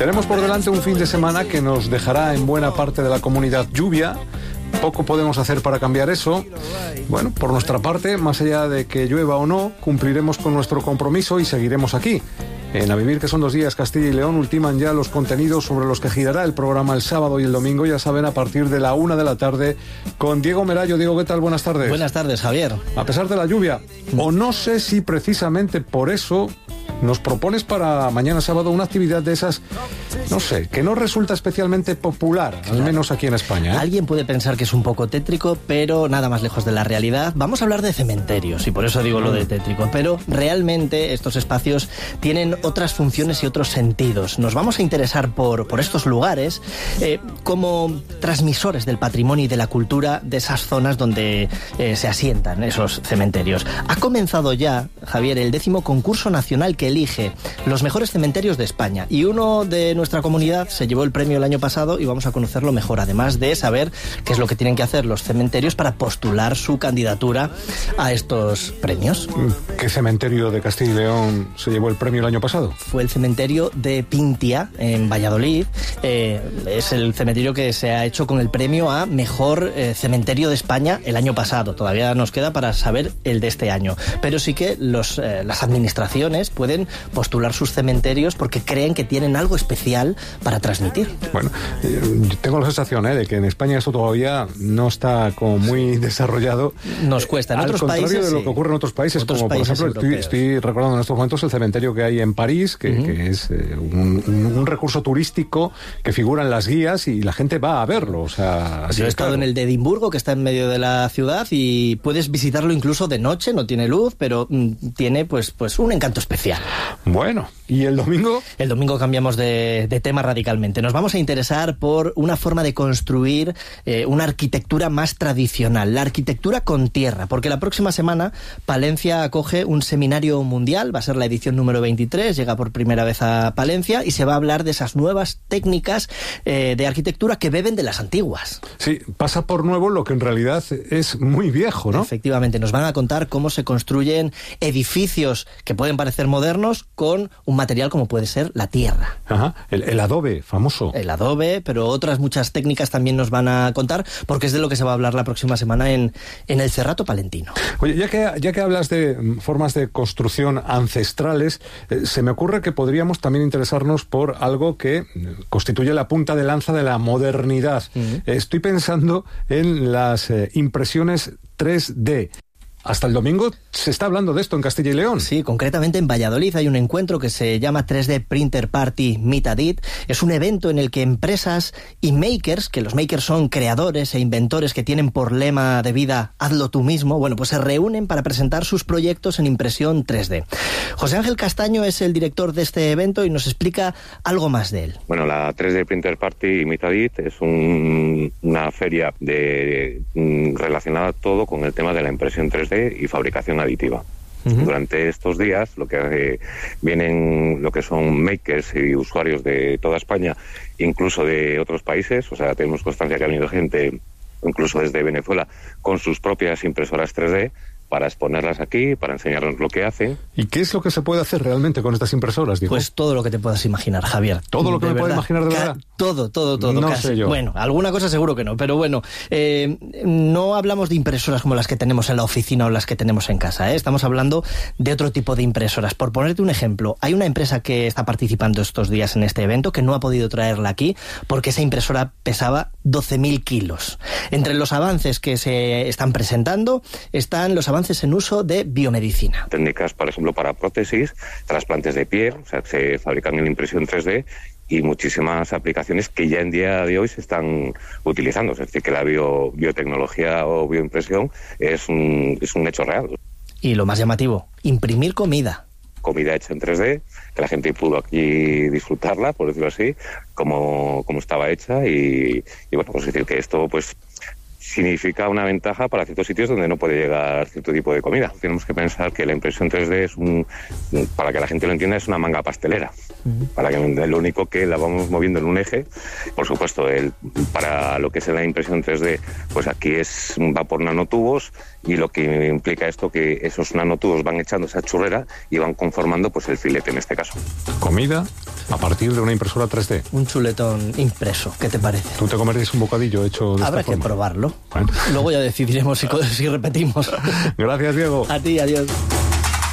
Tenemos por delante un fin de semana que nos dejará en buena parte de la comunidad lluvia. Poco podemos hacer para cambiar eso. Bueno, por nuestra parte, más allá de que llueva o no, cumpliremos con nuestro compromiso y seguiremos aquí. En A Vivir, que son 2 días, Castilla y León, ultiman ya los contenidos sobre los que girará el programa el sábado y el domingo, ya saben, a partir de la 1 de la tarde, con Diego Merayo. Diego, ¿qué tal? Buenas tardes. Buenas tardes, Javier. A pesar de la lluvia, o no sé si precisamente por eso nos propones para mañana sábado una actividad de esas, no sé, que no resulta especialmente popular, al menos aquí en España, ¿eh? Alguien puede pensar que es un poco tétrico, pero nada más lejos de la realidad. Vamos a hablar de cementerios, y por eso digo lo de tétrico, pero realmente estos espacios tienen otras funciones y otros sentidos. Nos vamos a interesar por estos lugares como transmisores del patrimonio y de la cultura de esas zonas donde se asientan esos cementerios. Ha comenzado ya, Javier, el 10º concurso nacional que elige los mejores cementerios de España, y uno de nuestra comunidad se llevó el premio el año pasado y vamos a conocerlo mejor, además de saber qué es lo que tienen que hacer los cementerios para postular su candidatura a estos premios. ¿Qué cementerio de Castilla y León se llevó el premio el año pasado? Fue el cementerio de Pintia, en Valladolid. Es el cementerio que se ha hecho con el premio a mejor cementerio de España el año pasado. Todavía nos queda para saber el de este año, pero sí que las administraciones pueden postular sus cementerios porque creen que tienen algo especial para transmitir. Bueno, tengo la sensación de que en España esto todavía no está como muy desarrollado. Nos cuesta. En otros países, al contrario de lo que ocurre en otros países, como por ejemplo, estoy recordando en estos momentos el cementerio que hay en París, que es un recurso turístico que figura en las guías y la gente va a verlo. O sea, yo he estado en el de Edimburgo, que está en medio de la ciudad, y puedes visitarlo incluso de noche. No tiene luz, pero tiene pues un encanto especial. Bueno, ¿y el domingo? El domingo cambiamos de tema radicalmente. Nos vamos a interesar por una forma de construir una arquitectura más tradicional, la arquitectura con tierra, porque la próxima semana Palencia acoge un seminario mundial, va a ser la edición número 23, llega por primera vez a Palencia y se va a hablar de esas nuevas técnicas de arquitectura que beben de las antiguas. Sí, pasa por nuevo lo que en realidad es muy viejo, ¿no? Efectivamente, nos van a contar cómo se construyen edificios que pueden parecer modernos con un material como puede ser la tierra. Ajá, el adobe, famoso. El adobe, pero otras muchas técnicas también nos van a contar, porque es de lo que se va a hablar la próxima semana en el Cerrato Palentino. Oye, ya que hablas de formas de construcción ancestrales, se me ocurre que podríamos también interesarnos por algo que constituye la punta de lanza de la modernidad. Estoy pensando en las impresiones 3D. Hasta el domingo se está hablando de esto en Castilla y León. Sí, concretamente en Valladolid hay un encuentro que se llama 3D Printer Party Meet It. Es un evento en el que empresas y makers, que los makers son creadores e inventores que tienen por lema de vida hazlo tú mismo, bueno, pues se reúnen para presentar sus proyectos en impresión 3D. José Ángel Castaño es el director de este evento y nos explica algo más de él. Bueno, la 3D Printer Party Meet It es una feria relacionada todo con el tema de la impresión 3D y fabricación aditiva. Durante estos días lo que vienen lo que son makers y usuarios de toda España, incluso de otros países, o sea, tenemos constancia que ha venido gente incluso desde Venezuela con sus propias impresoras 3D para exponerlas aquí, para enseñarnos lo que hacen. ¿Y qué es lo que se puede hacer realmente con estas impresoras, Diego? Pues todo lo que te puedas imaginar, Javier. ¿Todo lo que me puedo imaginar de verdad? Todo. No casi. sé yo. Bueno, alguna cosa seguro que no, pero bueno, no hablamos de impresoras como las que tenemos en la oficina o las que tenemos en casa, ¿eh? Estamos hablando de otro tipo de impresoras. Por ponerte un ejemplo, hay una empresa que está participando estos días en este evento que no ha podido traerla aquí porque esa impresora pesaba 12.000 kilos. Entre los avances que se están presentando están los avances en uso de biomedicina. Técnicas, por ejemplo, para prótesis, trasplantes de piel, o sea, que se fabrican en impresión 3D y muchísimas aplicaciones que ya en día de hoy se están utilizando. Es decir, que la biotecnología o bioimpresión es un hecho real. Y lo más llamativo, imprimir comida hecha en 3D, que la gente pudo aquí disfrutarla, por decirlo así, como estaba hecha y bueno, pues decir que esto pues significa una ventaja para ciertos sitios donde no puede llegar cierto tipo de comida. Tenemos que pensar que la impresión 3D es para que la gente lo entienda, es una manga pastelera. Para que lo único que la vamos moviendo en un eje. Por supuesto, para lo que es la impresión 3D, pues aquí va por nanotubos, y lo que implica esto que esos nanotubos van echando esa churrera y van conformando pues el filete en este caso. Comida a partir de una impresora 3D. Un chuletón impreso, ¿qué te parece? ¿Tú te comerías un bocadillo hecho de Habrá esta que forma? probarlo. Bueno. Luego ya decidiremos si repetimos. Gracias, Diego. A ti, adiós.